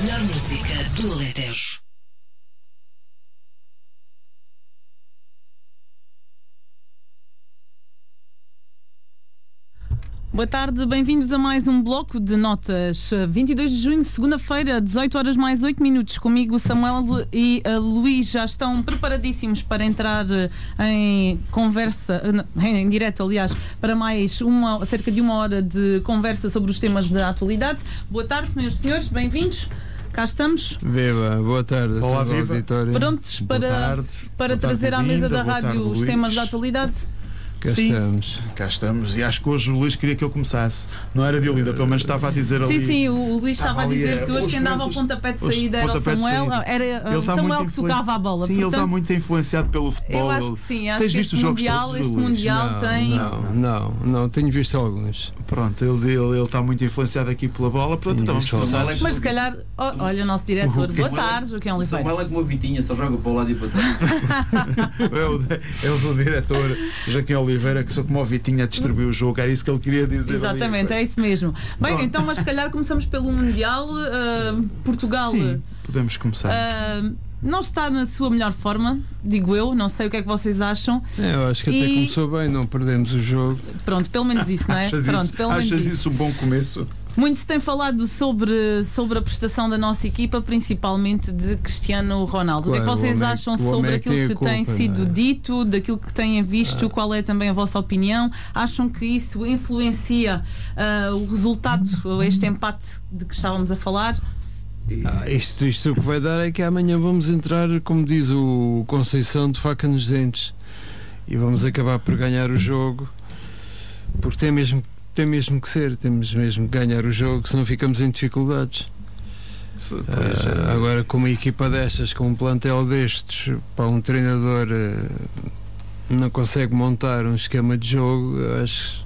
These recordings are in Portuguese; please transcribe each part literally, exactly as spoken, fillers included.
melhor música do Alentejo. Boa tarde, bem-vindos a mais um bloco de notas. vinte e dois de junho, segunda-feira, dezoito horas mais oito minutos. Comigo, Samuel e a Luís já estão preparadíssimos para entrar em conversa, em direto, aliás, para mais uma, cerca de uma hora de conversa sobre os temas da atualidade. Boa tarde, meus senhores, bem-vindos. Cá estamos. Viva, boa tarde. Olá, viva. Auditório. Prontos para, tarde. para Boa trazer tarde, à mesa Linda. da Boa rádio tarde, os Luís. temas da atualidade? Cá Sim. estamos. Cá estamos, e acho que hoje o Luís queria que eu começasse. Não era de Olinda, pelo menos estava a dizer ali. Sim, sim, o Luís estava a ali, dizer é, que hoje os quem dava o começos- pontapé de os saída era o pontapé de Samuel, saída. era Ele o está Samuel muito que tocava a bola. Sim, ele portanto, está muito influenciado pelo futebol. eu acho ele- que sim, acho Tens que visto este os jogos mundial, todos, este Luís? mundial não, tem. Não, não, não, tenho visto alguns. Pronto, ele, ele, ele está muito influenciado aqui pela bola. Pronto, Tenho então vamos visto começar. alguns. Mas se calhar, oh, olha o nosso diretor, boa tarde, Joaquim O Oliveira. Samuel é como a Vitinha, só joga para o lado e para trás. É o, é o do diretor Joaquim Oliveira, que só como o Vitinha distribuiu o jogo. Era isso que ele queria dizer. Exatamente, é ali. isso mesmo. Bem, Pronto. então, mas se calhar começamos pelo Mundial. uh, Portugal Sim, podemos começar. uh, não está na sua melhor forma, digo eu, não sei o que é que vocês acham. É, eu acho que até E- começou bem, não perdemos o jogo. Pronto, pelo menos isso, não é? Achas, Pronto, isso, pelo menos achas isso. isso um bom começo? Muito se tem falado sobre, sobre a prestação da nossa equipa, principalmente de Cristiano Ronaldo. Claro, o que é que vocês o homem- acham o homem sobre é que aquilo tem que a culpa, tem sido não é? dito, daquilo que têm visto? Qual é também a vossa opinião? Acham que isso influencia ah, o resultado, este empate de que estávamos a falar? Ah, isto, isto o que vai dar é que amanhã vamos entrar, como diz o Conceição, de faca nos dentes. E vamos acabar por ganhar o jogo, porque tem mesmo, tem mesmo que ser, temos mesmo que ganhar o jogo, senão ficamos em dificuldades. Se- pois, Ah, agora, com uma equipa destas, com um plantel destes, para um treinador ah, não consegue montar um esquema de jogo, eu acho.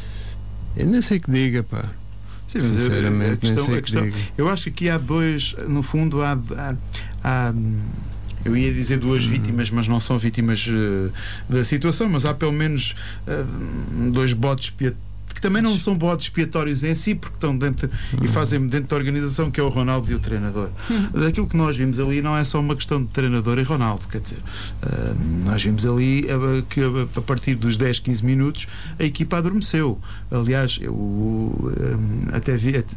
Eu nem sei o que diga, pá. Sim, mas a- a Sinceramente, questão- nem sei a o que questão- diga. Eu acho que aqui há dois, no fundo, há, há, há- eu ia dizer duas vítimas, mas não são vítimas eh, da situação, mas há pelo menos eh, dois bodes expiatórios, que também não são bodes expiatórios em si, porque estão dentro e fazem dentro da organização, que é o Ronaldo e o treinador. Daquilo que nós vimos ali não é só uma questão de treinador e Ronaldo, quer dizer, eh, nós vimos ali eh, que a- a partir dos dez, quinze minutos a equipa adormeceu. Aliás, eu eh, até vi, eh,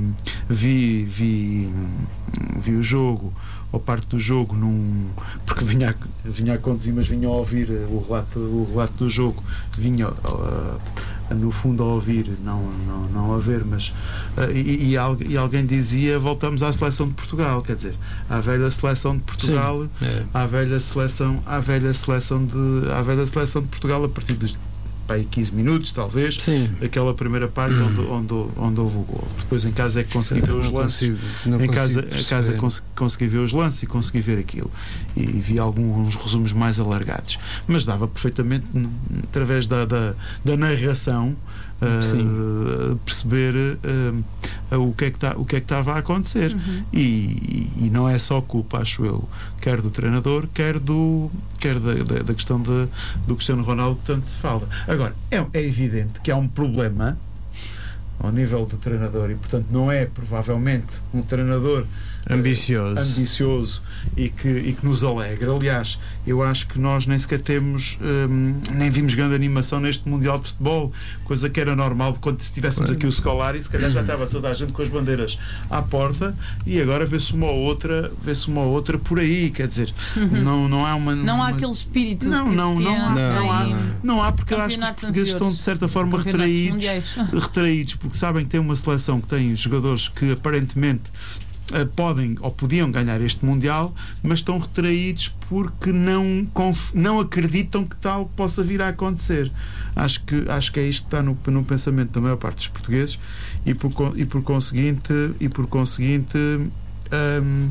vi, vi, vi o jogo, ou parte do jogo, num, porque vinha, a- vinha a conduzir, mas vinha a ouvir eh, o relato, o relato do jogo, vinha eh, no fundo a ouvir, não, não, não a ver, mas eh, e, e, al- e alguém dizia: voltamos à seleção de Portugal, quer dizer, à velha seleção de Portugal. Sim, é. À velha seleção, à velha seleção de, à velha seleção de Portugal, a partir dos pá, aí quinze minutos, talvez, Sim. aquela primeira parte onde, onde, onde houve o gol. Depois em casa é que consegui ver Eu os não lances. consigo, não Em consigo casa, em perceber. casa cons- consegui ver os lances e consegui ver aquilo. E vi alguns resumos mais alargados. Mas dava perfeitamente, n- através da, da, da narração, ah, Sim. perceber ah, o que é que tá- o que é que estava a acontecer. E, e- e não é só culpa, acho eu, quer do treinador, quer, do, quer da, da, da questão de, do Cristiano Ronaldo, que tanto se fala. Agora, é, é evidente que há um problema ao nível do treinador, e portanto não é provavelmente um treinador eh, Ambicioso. ambicioso e que, e que nos alegra. Aliás, eu acho que nós nem sequer temos hum, nem vimos grande animação neste Mundial de Futebol, coisa que era normal quando se tivéssemos aqui o Scolari, se calhar já estava toda a gente com as bandeiras à porta, e agora vê-se uma ou outra, vê-se uma ou outra por aí, quer dizer, não, não há uma Não há uma- aquele espírito Não, que não, existia não há, Não, não há, em não há, porque eu acho que os campeonatos portugueses estão de anteriores. certa forma Campeonatos retraídos, mundiais. retraídos, porque sabem que tem uma seleção que tem jogadores que aparentemente eh, podem ou podiam ganhar este Mundial, mas estão retraídos porque não, conf- não acreditam que tal possa vir a acontecer. Acho que, acho que é isto que está no, no pensamento da maior parte dos portugueses, e por, con- e por conseguinte, e por conseguinte hum,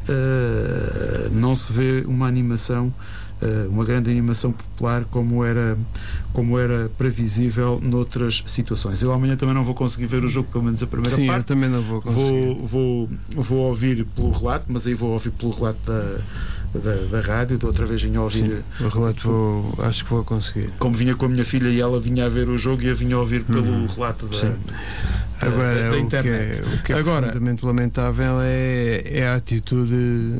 eh, não se vê uma animação, eh, uma grande animação popular como era, como era previsível noutras situações. Eu amanhã também não vou conseguir ver o jogo, pelo menos a primeira Sim, eu parte. também não vou conseguir. Vou, vou, vou ouvir pelo relato, mas aí vou ouvir pelo relato da, da, da rádio. Da outra vez vinha a ouvir, Sim, o relato vou, acho que vou conseguir. como vinha com a minha filha e ela vinha a ver o jogo, e eu vinha a ouvir pelo Uhum. relato da, Sim. Agora, da, da o, que internet. é, o que é Agora, profundamente lamentável é, é a atitude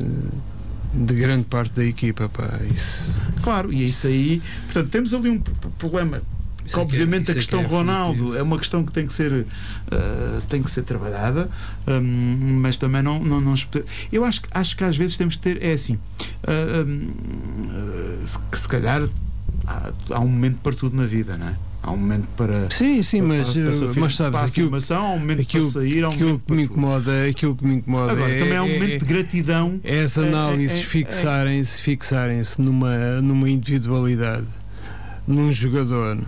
de grande parte da equipa. Pá. Isso, claro, e é isso aí. Portanto, temos ali um p- problema. Que, obviamente, é, a questão é, é Ronaldo aflitivo. é uma questão que tem que ser, uh, tem que ser trabalhada, um, mas também não, não, não. Eu acho, que- acho que às vezes temos que ter. É assim, uh, um, uh, que se calhar há, há um momento para tudo na vida, não é? Há um momento para. Sim, sim, para- mas, para se afir- mas sabes, para a aquilo, afirmação, há um momento aquilo, para sair, há um aquilo momento que para me tudo. incomoda, aquilo que me incomoda Agora, é, também há um é- momento é- de gratidão. é as É- é- análises é- fixarem-se fixarem-se numa, numa individualidade, num jogador,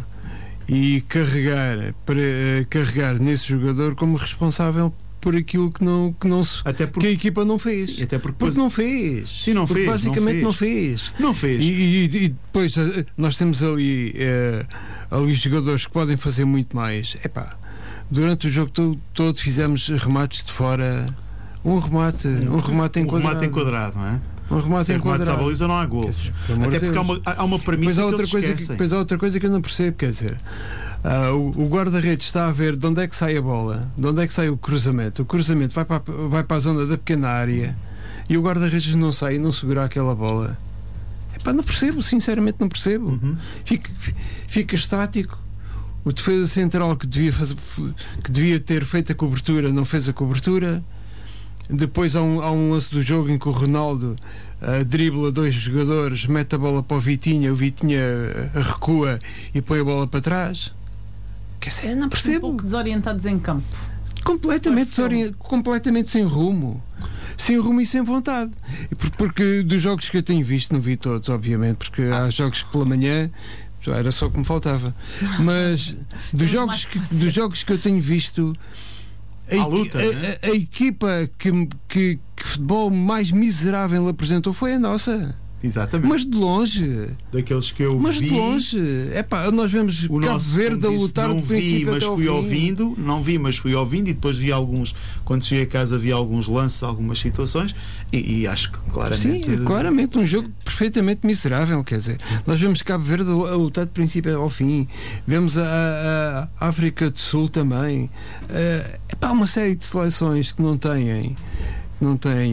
e carregar, para, carregar nesse jogador como responsável por aquilo que não, que não se, Até que porque. a equipa não fez. Sim, até porque Porque depois- não fez. Sim, não Porque fez, basicamente não não fez. Não fez. E, e- e depois eh, nós temos ali, eh, ali jogadores que podem fazer muito mais. Epá, durante o jogo todo, todo fizemos remates de fora. Um remate, um remate um enquadrado. remate enquadrado, não é? Um remate Sem remates à enquadrado. baliza não há Quer gols. dizer, pelo amor Até de porque há Deus. uma, há uma premissa Depois há, que outra eles coisa que, esquecem. depois há outra coisa que eu não percebo, quer dizer, ah, o, o guarda-redes está a ver de onde é que sai a bola, de onde é que sai o cruzamento. O cruzamento vai para, a- vai para a zona da pequena área e o guarda-redes não sai e não segura aquela bola. Epá, não percebo, sinceramente não percebo. Uhum. Fica, fi- fica estático. O defesa central que devia, fazer, que devia ter feito a cobertura não fez a cobertura. Depois há um, há um lance do jogo em que o Ronaldo uh, dribla dois jogadores, mete a bola para o Vitinha, o Vitinha uh, recua e põe a bola para trás. Quer dizer, não Um percebo. pouco desorientados em campo. Completamente, Pareceu. desorient- completamente sem rumo. Sem rumo e sem vontade. E por- Porque dos jogos que eu tenho visto, não vi todos, obviamente, porque há jogos pela manhã, já era só o que me faltava. Mas dos jogos, mais que, que fazer. dos jogos que eu tenho visto, a, Há equi- luta, a- né? a- a equipa que, que, que futebol mais miserável apresentou foi a nossa. Exatamente. Mas de longe. Daqueles que eu Mas vi. de longe. Epá, nós vemos O Cabo nosso, Verde a como disse, lutar não do princípio vi, mas até ao fui fim. ouvindo, não vi, mas fui ouvindo e depois vi alguns, quando cheguei a casa vi alguns lances, algumas situações e, e acho que claramente Sim, claramente um jogo perfeitamente miserável, quer dizer, nós vemos Cabo Verde a lutar de princípio ao fim, vemos a, a- a África do Sul também. É para uma série de seleções que não têm não têm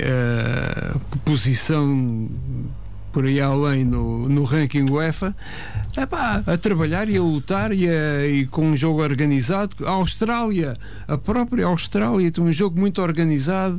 eh, posição por aí além no, no ranking UEFA, epá, a trabalhar e a lutar e, a- e com um jogo organizado. A Austrália, a própria Austrália tem um jogo muito organizado.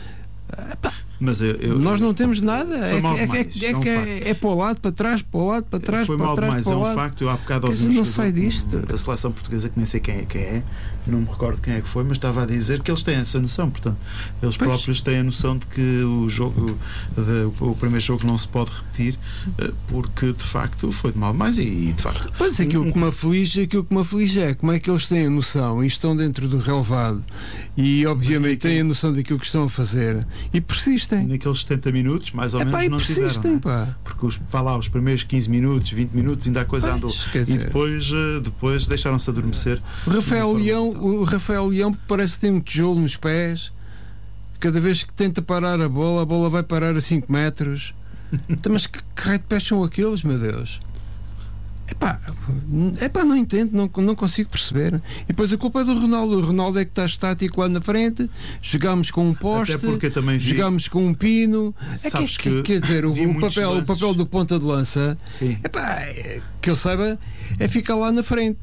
mas eu, eu- Nós não temos nada. Foi É, mal que- é, demais, que- é, é um que facto. é, é para o lado, para trás, para o lado, para trás, foi para mal trás, demais, para é o um lado. facto. Eu há bocado Quer ouvi dizer, um não jogador sai disto. da seleção portuguesa que nem sei quem é, quem é, não me recordo quem é que foi, mas estava a dizer que eles têm essa noção, portanto, eles Pois. próprios têm a noção de que o jogo, de- o primeiro jogo não se pode repetir, eh, porque de facto foi de mal demais e de facto. Pois aquilo um- que me aflige, aquilo que me aflige é como é que eles têm a noção e estão dentro do relevado e obviamente têm a noção daquilo que estão a fazer e persistem. Naqueles setenta minutos, mais ou Epá, menos, e não tiveram. persistem, não é? pá. Porque os, vá lá, os primeiros quinze minutos, vinte minutos, ainda a coisa Pois, andou. quer E dizer, depois, eh, depois deixaram-se adormecer. o Rafael de uma Leão, forma o Rafael Leão parece que tem um tijolo nos pés. Cada vez que tenta parar a bola, a bola vai parar a cinco metros. Então, mas que, que raio de pés são aqueles, meu Deus? Epá, epá, não entendo, não, não consigo perceber. E depois a culpa é do Ronaldo. O Ronaldo é que está estático lá na frente. Jogámos com um poste, Até porque eu também vi. jogámos com um pino. É que, Sabes que- que quer dizer, o, vi o muitos papel, o lances. papel do ponta de lança, Sim. epá, é- que eu saiba, é ficar lá na frente.